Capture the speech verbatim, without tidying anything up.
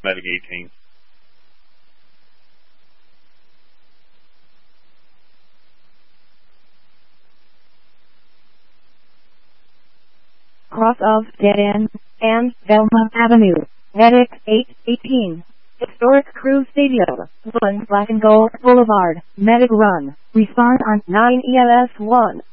Medic eighteen. Cross of Dead End and Velma Avenue. Medic eight eighteen. Historic Cruise Stadium. one Black and Gold Boulevard. Medic Run. Respond on nine E L S one.